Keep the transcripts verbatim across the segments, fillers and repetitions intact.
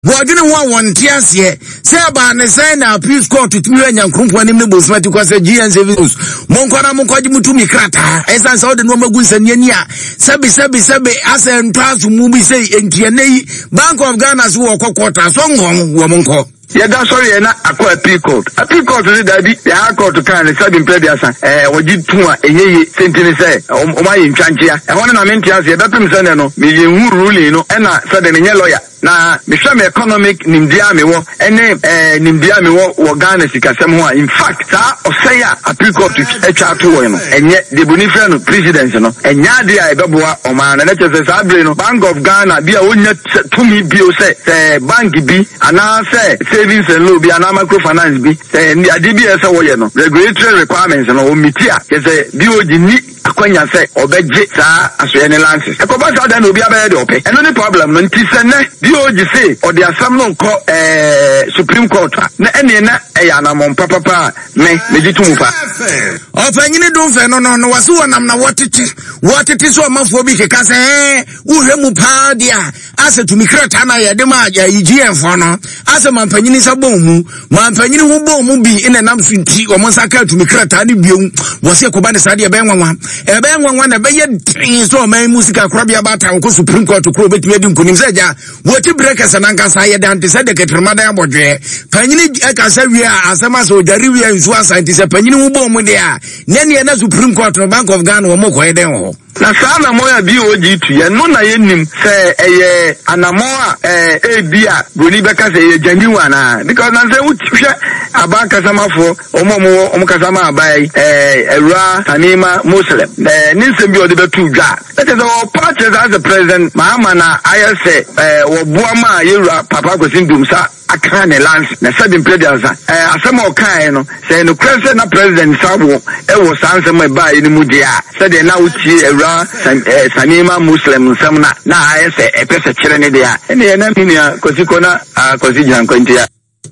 Wadwene ho won tiase se ba ne sai na appeals court tumi anya nkrumpo anim ne bosmati kwase G N service monkwana monkwaji mutumi krata esan sa ode no magu nsani ani a sabi sabi sabi ase ntwaso mu bi sei entianei Bank of Ghana so wo kokota so ngon wo monko ya da sorry na akwa appeal court appeal court ni dadi ya court kan sabi mpediasa eh wogi tun a eyeye sentini say o ma ye ntwanchia e hono na mentiase e betem se ne no me ye hu ruling no e na se de ne lawyer na mehwɛ economic nimdia me wo ene eh nimdia me wo wo Ghana sikasɛm ho a in fact sa ɔsɛya appeal court etwa to wo no enye de bonifre no president no enya de a ebeboa ɔman na kyerɛ sa abre no Bank of Ghana bia onya tumi bio sɛ sɛ bank bi ana sɛ savings and loan bi ana microfinance bi sɛ ndi ade bi ɛsɛ wo ye no regulatory requirements no o mitia sɛ bi o di ni akwanya sɛ obegye sa asoye ne lances ekoba sa da na obi abɛyɛ de ɔpɛ eno ne problem no nti sɛ ne bi o gi say or the asam no nko eh Supreme Court na ene na eya na mon papa pa me legitimu fa ofanyine do fe no no no wase wonam na wotete wotete so amafo bi keka se eh uhwemu pa dia ase tumi krata na ye de ma ya G N fo no ase mampanyine sa bomu mampanyine hu bomu bi ina nam sunti o monsa ka tumi krata ne biom wase koba ne sa de be nwanwa e be nwanwa na be ye tin so man musika krabia bata nko Supreme Court kro betumi adi nkonim se ja woti breakers na nkasa ye dante se de ketremada ya bodwe panyine akasa wi a asema so dare wi ansu asante se panyine hu bomu de a nene na Supreme Court no Bank of Ghana wo moko eden ho na sana moya bi o G two ye no na ye nim se eye anamo a eh e bia goni beka se ye janiwa na because na se wuhwe abaka samafo omo mo omo kasama abai eh Ewura Tanima Muslim eh ninsem bi o de betu dwa that is our party as the president Mahama na ayese eh wo boama Ewura Papa Kwesindum sa akra ne lance na sabi mpediansa eh asema o kan no se no krese na president sabo e wo sanse mo ba ni mu dia se de na uchi Ewura Tanima Muslim sam na na ayese e pese kire ne dia ene na minia kosikona kosi jankontia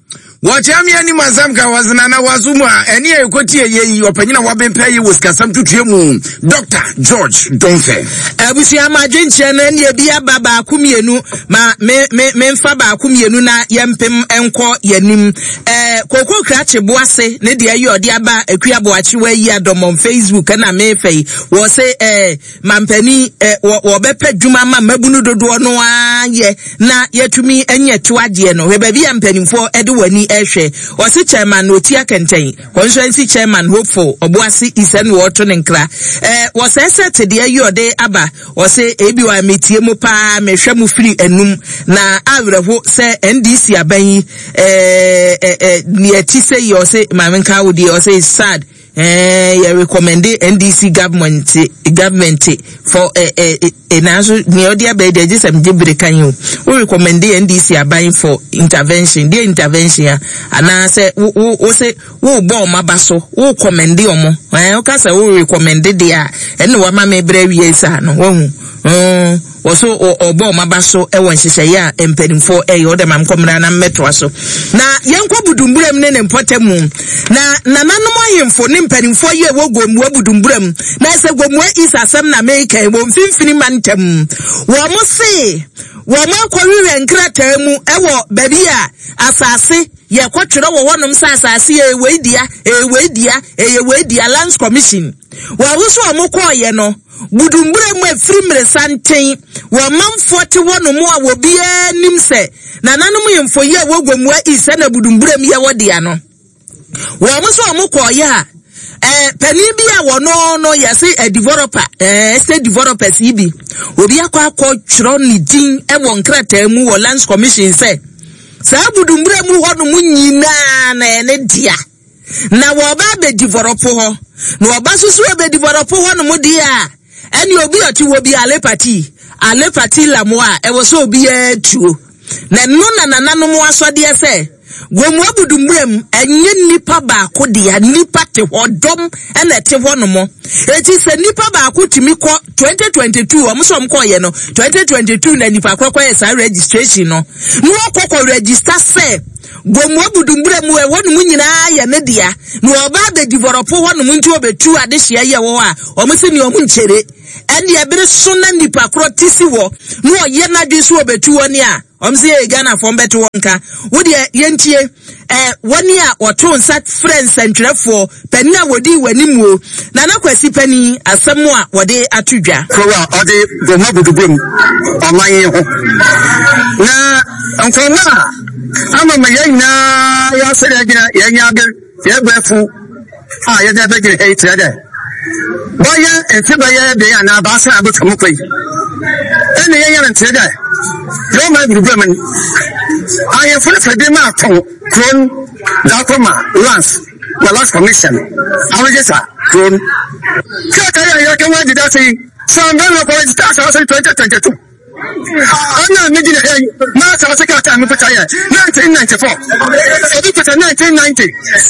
Wachami ani mazamka wazina na wazumwa eni ya yukotie yeyi wapanyina wabempe ye wasikasam tutuemu Doctor George Donfe Abusi ya majinche na eni biya baba kumienu ma me, me, me mfa ba kumienu na yempem enko yenim eh, koko krache buase ne diya yu odiaba ekuya buachiwe yi adomon Facebook na mefei wose eh, mampeni eh, wabepe juma ma mebunu dodo onoa ye na yetumi enye tuwadie no webebi ya mpeni mfo eduweni ehwe wasi chairman otia kenten constituency chairman hopeful obuasi isen woto nenkra eh wase set de ayode aba wase ebi wa metie mu pa mehwe mu firi enum na awreho se N D C aban eh eh ni ati se yo se mamenka wodi yo se sad eh you recommend N D C government government for eh eh enaso ni odi abai de jesem jibre kan you we recommend N D C abai for intervention the intervention ana say wo wo say wo bo mabaso wo commend omo eh o ka say wo recommend dia ene wa ma me bra wie sa no wo hu woso obo mabaso e won hyehyeye a empanimfo e yo de mam komra na metwa so na yenko budumburem ne ne mpotemu na nananom ayemfo ne mpanimfo ye wo gomu budumburem na se gomu isasem na make wo mfimfini mantem wo mo se wo ma kworiwe nkrata mu e wo babi a asase ye kwotwere wo wonom sa asase e weidia e weidia e weidia lands commission wo wuso amokoye no budumbure mu efrimre santen wo manfo te wono mu a wo bia nim se na nanom yemfo ye wo gomu ise na budumbure mu ye wodia no wo muso amokoye a eh pani bia wo no no yesi a developer eh say developers ibi obi akwa akọ twro ni din e wo nkrata mu wo lands commission se sa budumbure mu ho no mu nyina na ene dia na wo ba be develop ho na wo ba susu e be develop ho no mu dia eni obi oti wo bi ale party ale party lamoa e wo so obi etuo na no na nananom asode ese gomu abudumbrem enye nipa ba ko dia nipa te hodom ene te ho no mo eti se nipa ba ko timi ko twenty twenty-two o mso mko ye no twenty twenty-two na nipa kwakwa ye sa registration no no kokko register se gomu abudumbrem we wonu munyina ya ne dia no oba be develop ho no muntu obetu adehia ye wo a o mse ni o mu nchere and the abere sona nipa kro tisi wo no ye na dwe so obetu woni a omse ye Ghana fo beto wonka wo de yentie eh woni a oto nsa friends entwerefo pani a wodi wanimuo na na kwasi pani asemu a wode atodwa ko wa ode go mabudubum oman ho na nkona ama mayina ya sere gina ya nyabe ya gbefu ah ya da begire hey trade boya enti boya de ana ba sa abutumu kwai ene ya ya trade yo ma budubum I am for the Fedema Kron Lakoma Lance, the last commission. I was just a Kron. Kaya, can I did I say some member for the tax house in twenty twenty-two? I'm not making a hey, not a second time of nineteen ninety-four. I think it's nineteen ninety.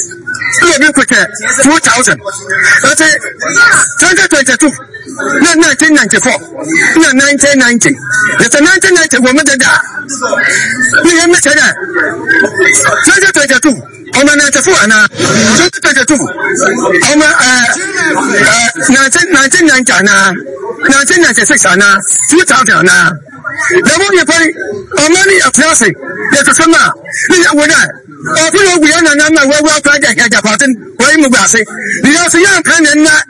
two thousand. That's it. twenty twenty-two. No, nineteen ninety-four. No, nineteen ninety. It's a nineteen ninety woman that died. We have met that. twenty twenty-two. I'm a ninety-four and twenty twenty-two. I'm a nineteen ninety and nineteen ninety-six and two thousand. The one you pay, I'm only a classic. There's a summer. When I, I feel we are not a well project at the pattern. Why you must say, you know, so young pen and that.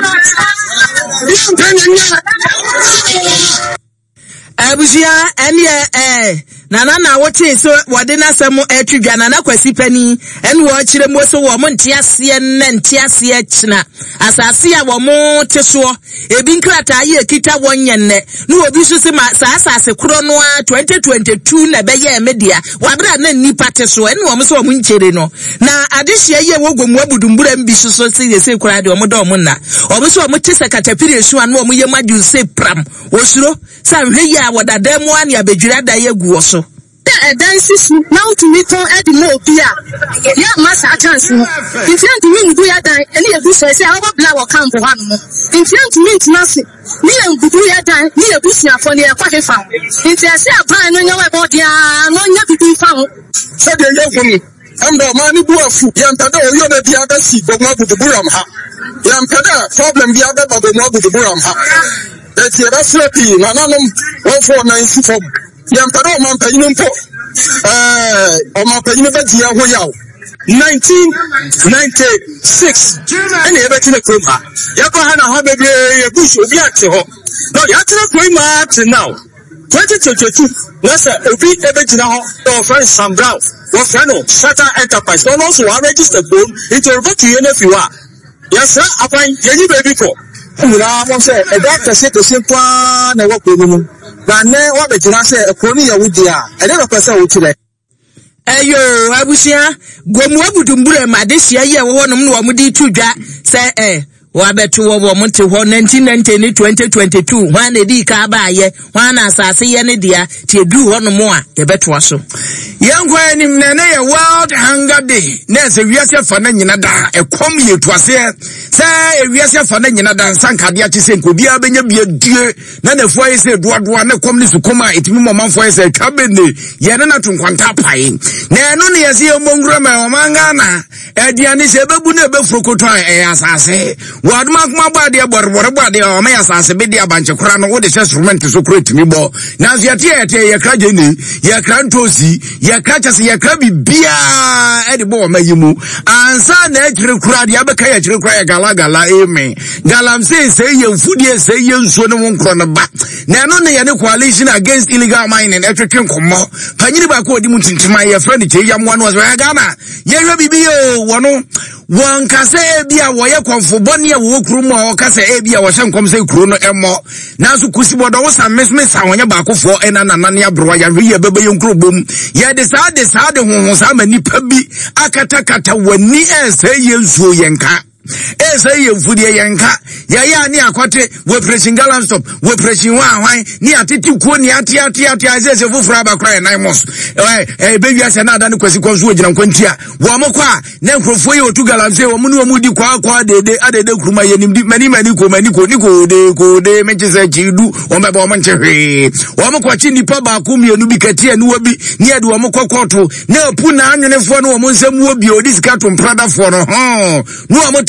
Young pen and that. Abusia ene eh nana na wote so wode na semo etwidwa nana kwasi pani ene wo kire mo so wo mo ntiase ne ntiase kina asase a wo mo teso ebi nkrata ye kita wonyenне no obi so se ma sa asase kro no a twenty twenty-two na be ye media wabra na nipa teso ene wo mo so wo nkere no na adehia ye wo gomu abudumbura mbi so so se ye se kura de wo mo do mo na wo mo so wo mo tese katapire su an wo mo ye madu se pram wo suro sa hwe ya wada demo an ya bedwira da ye guo so e dan sisu na utumi ton e di mo bia ya masa chance no intent mi ndu ya dan ene ye bu se se awo bla wo camp ho no intent mi ntinase ni ye ndu ya dan ni ye bu sia fo ni e kwa ke fa intent se aban no nya we bo dia no nya bibi fa ho se de ye fo mi amba ma ni bu afu ya ntada o yo be bia da si bo ma bu buram ha ya ntada problem bia da ba bo ma bu buram ha eti e ba sleepy na nanom one four nine six four yam tado man payinu mpo eh o man payinu ba dia ho yawo nineteen ninety-six ene e be tine kroma ya ko ha na ha be be e bush obi ate ho no ya tine kroma at now twenty twenty-two lesa obi e be gina ho to friend Sam Brown wo friend no Shatter Enterprise no no so register phone into revert you na fiwa yes sir apan yenyi baby ko ura mo se e da tese tese kwa na wo ko mu na ne wa be jira se e ko ni ya wudi a e de ko se wo kire eyo abusia gomu abudumbura ma de sia ye wo honom no wo di tudwa se eh wa beto wo wo mte ho nineteen ninety ni twenty twenty-two hwan na di ka ba ye hwan na asase ye ne dia tie du honom a ye beto aso yankwa anim na na ye World Hunger Day na se wiase fa na nyina da ekom ye tuase se e wiase fa na nyina da sankade a chise nko bia benya bia die na na fo ye se doadoa na kom ni sukoma etimi momanfo ye se twabene ye na na tonkwanta pai na no ne ye se ye mongura ma o manga na ediane se bebu na befrokoto e asase waduma kuma bade borbor bade o ma asase be dia banche kura no wo de instrument so kura etimi bo na so yete yete ye kraje ni ye krantosi ye kracha se ye krabi bia e de bo ma yimu ansa na ekire kura de abeka ye ekire kura ye gala gala eme galam se se ye mfudie se ye nso ne wonkro no ba na no ne ye ne coalition against illegal mining e twetwe nkomo panyini ba ko odi mu tintima ye friend che yam wano so ya Ghana ye hwe bibi yo wono won kase bia wo ye konfo boni ya wo kru mo kase e bia wo hyenkom se kru no emo na so kusibodo wo sam mesmes awonye ba akofo ena nanane abrowa ya hwe ye bebe ye nkro bom ye de sa de sa de honhon sa manipa bi akata kata wani e se ye nsuo ye nka esa ye mfudie yenka ya ya ni akote we pressing gallant stop we pressing wa hwan ni atiti kuo ni ati ati ati azese fufura ba kwa nine months eh eh be wiase na ada ne kwasi konso ogina nkwantia wo mokwa na nkrofo ye otu gallant say wo mu ni wo mu di kwa kwa dede adede kuruma ye nim di mani mani ko mani ko ni ko de ko de menche se chidu wo mbe bo menche hwe wo mokwa chi nipa ba ku mienu bi katia ni wo bi ni ade wo mokwa koto na pu na anwenefo no wo nsam wo bi odi sika to mprada fo no ho no wo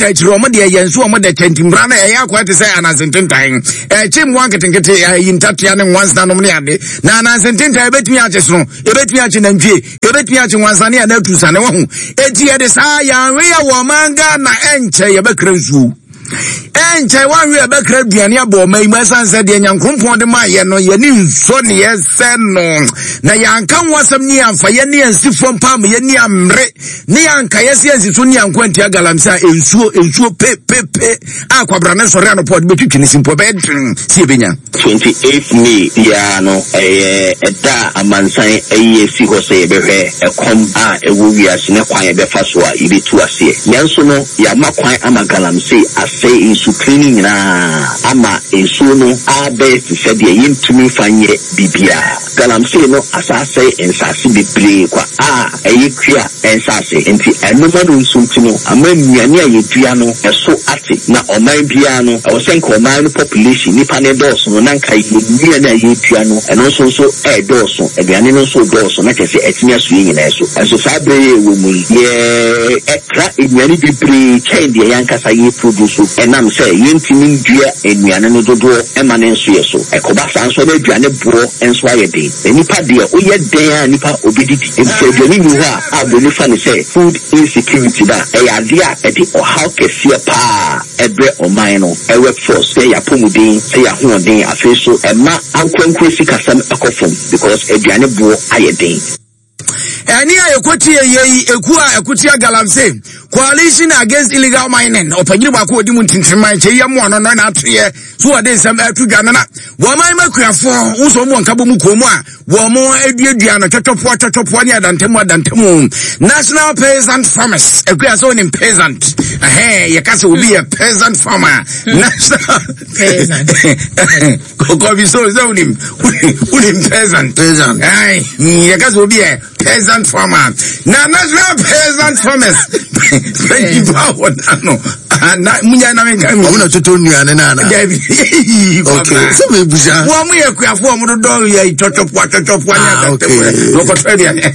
chiro mo de yenso mo de kentimra na eya kwa te say anasententan eh chim wan ketenkete yintatia ne wansa no ne ade na anasententan ebetumi ache so ebetumi ache na ntwie ebetumi ache wansa ne na atusa ne wo hu eti ye de sa ya we ya wo manga na enche ye bekra nsu enche wan we bekra duane abo mai masanse de nyankompon de ma ye no ye ni nso ne ye se no na yankan wasam ni amfa ye ne nsifo pam ye ni amre ne yanka ye se nsiso ni yankwanti agalamsa ensuo ensuo pe pe pe akwabra ne sore anopod betwitwi ne simpo be si ebenya twenty-eighth May ya no eh eda amansan eh si ho se behwe ekom a ewo wiase ne kwan be fa so a ibetu ase yanso no ya makwan amagalamse ase insu cleaning na ama insu no abe se de yintumi fanye bibia galamse no asase ensase bebre kwa a eyekua ensase enti enoma no insu tino ama nnuane ayedua no eso ate na oman bia no e wo senko oman population ni pane dose no nanka yedua na ayedua no eno so so e dose aduane no so dose na kese etinya so yin na eso eso sabre wo mu ye ekra nnuane bebre chain de yankasa ye produce enam say yentimi ndua enuane no dodo ema ne nso ye so ekoba sanso na aduane bro enso ayede enipa de oyɛ den a nipa obedidi enso ni ha aboni fa ne say food insecurity da eyade a edi ohaw kese pa ebre oman no e workforce say ya pomudin say ya hoɔden afi so ema ankwankwesi kasam akɔfom because aduane bro ayede Any ekoti ye ekua ekutia galamse coalition against illegal mining opanyiri ba ko odi mu tintinman che yam ono no na atoye so ode nsam atu dwane na wo man makuafo unso mu nkabo mu komu a wo mo aduadua no totopo totopo ne adantemu adantemu National Peasant Farmers ekua so ni peasant eh ye kase obi a peasant farmer national peasant ko bi so so ni uni peasant peasant ai ye kase obi a peasant farmer na National Peasant Farmers thank you for no na munya na menka mi na toto nuane na na okay so me buja wo mu ye kuafo mo do ye totopo totopo anya da no ko twa dia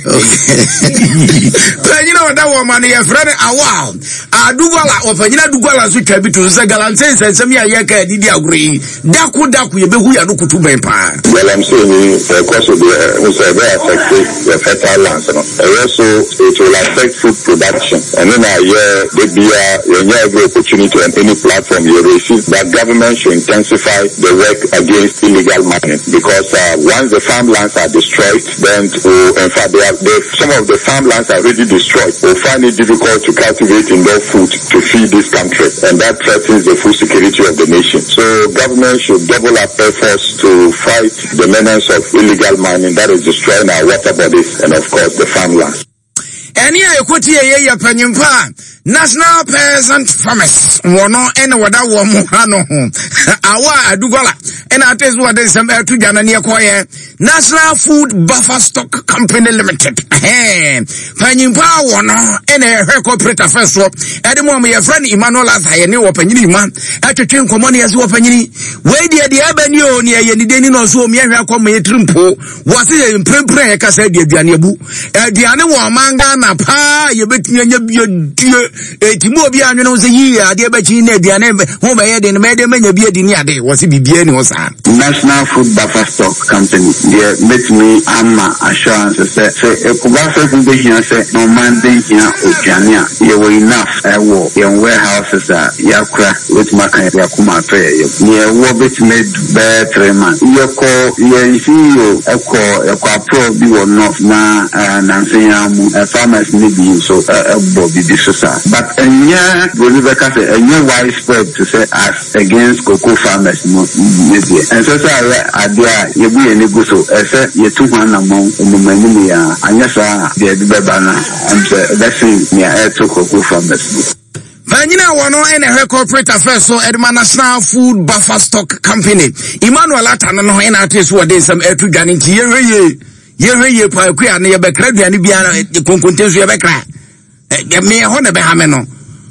you know that woman ye friend awa adugwala ofanyina dugwala so twa bitu se galante nsensem ya ye ka didi aguri daku daku ye behu ya no kutu ben pa well I'm saying because of the we say very affected the fertile lands no also it will affect food production and then I hear the beer you have every opportunity on any platform you receive that government should intensify the work against illegal mining because uh, once the farmlands are destroyed then uh, in fact they have, they, some of the farmlands are already destroyed will find it difficult to cultivate enough food to feed this country and that threatens the food security of the nation. So government should double up efforts to fight the menace of illegal mining that is destroying our water bodies and of course the farmlands. Any ekoti ye ye panyimpa National Peasant Farmers wono ene wada wo mo ha no ho awa adugola ene atezu wade sem etu jana ne koye National Food Buffer Stock Company Limited eh panyimpa wono ene hwe corporate affairs so ede mo me ye friend Emmanuel Azaye ne wo panyini ma atwetwe nkomo ne yesi wo panyini we de de abani o ne ye ni deni no so o me hwe akomo ye trimpo wo se ye mprempren ye kasa de aduane abu aduane wo manga na pa ye betumi anya bio die etimo obi anwe no se yi ade bachi na aduane ho ba ye de na de manya bi adi ni ade wo se bibie ni wo sa National Food Buffer Stock Company they let me ama assurance say say ekubasa fu be hia say no man dey hia oduane a ye we enough e wo ye warehouses a yakura with makan ya kuma to ye ye wo betime be three months ye ko ye C E O e ko e ko approve bi wo no na na nsenya mu farmers ni bi so e bo bi bi so sa but enya Bolivar ka say enya widespread to say as against cocoa farmers no maybe and so say adia ye bu ye ni go so e say ye two one among umumani ya anya sa de de beba na am say that's me e to cocoa farmers. Panyina wono ene hwe corporate affairs so Edma National Food Buffer Stock Company Emmanuel Atana no ene atesu wade nsam etu dwane nti ye hweye ye hweye pa akua ne ye bekra duane bia na konkontensu ye bekra e me ho ne be ha me no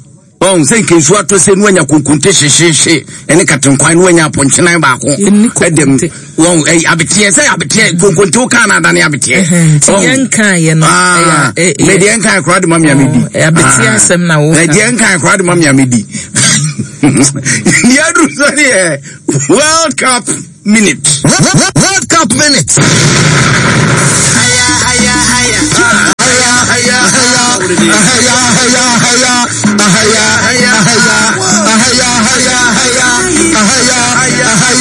on say ke so ato se no anya kunkunte hyehye ene katenkwan no anya ponchenan ba ko edem won eh abetie say abetie kunkunte o kan ada ne abetie yen kan ye no eh me de yen kan kra de mamia medi abetie asem na wo me de yen kan kra de mamia medi Yadru sorry World Cup minute World Cup minute haya haya haya haya haya haya haya haya haya haya haya haya haya haya haya haya haya